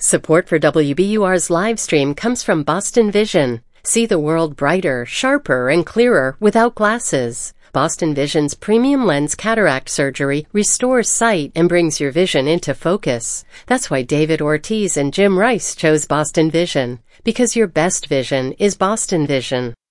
Support for WBUR's live stream comes from Boston Vision. See the world brighter, sharper, and clearer without glasses. Boston Vision's premium lens cataract surgery restores sight and brings your vision into focus. That's why David Ortiz and Jim Rice chose Boston Vision, because your best vision is Boston Vision.